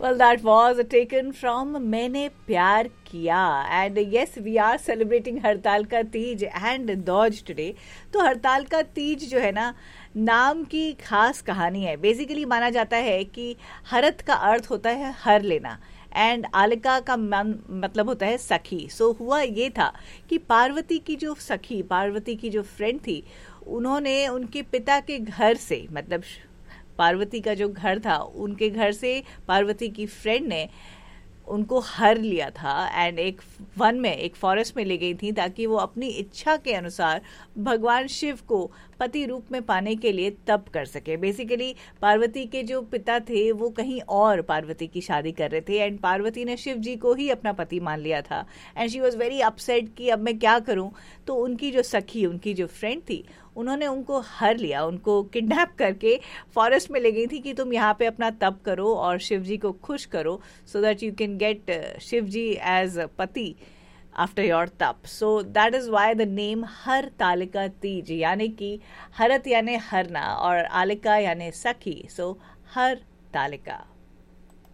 Well, that was taken from मैंने प्यार किया. And yes, we are celebrating हड़ताल का तीज and दौज today. तो हड़ताल का तीज जो है ना, नाम की खास कहानी है. बेसिकली माना जाता है कि हरत का अर्थ होता है हर लेना एंड आलिका का मतलब होता है सखी. सो हुआ ये था कि पार्वती की जो सखी, पार्वती की जो फ्रेंड थी, उन्होंने उनके पिता के घर से, मतलब पार्वती का जो घर था, उनके घर से पार्वती की फ्रेंड ने उनको हर लिया था एंड एक वन में, एक फॉरेस्ट में ले गई थी ताकि वो अपनी इच्छा के अनुसार भगवान शिव को पति रूप में पाने के लिए तप कर सके. बेसिकली पार्वती के जो पिता थे वो कहीं और पार्वती की शादी कर रहे थे एंड पार्वती ने शिव जी को ही अपना पति मान लिया था and she was very upset कि अब मैं क्या करूं. तो उनकी जो सखी, उनकी जो फ्रेंड थी, उन्होंने उनको हर लिया, उनको किडनैप करके फॉरेस्ट में ले गई थी कि तुम यहाँ पे अपना तप करो और शिव जी को खुश करो so that you can get Shiv ji as पति आफ्टर योर तप. So that is why the name Hartalika Teej, यानी कि हरत यानी हरना और आलिका यानी सखी. सो हरतालिका.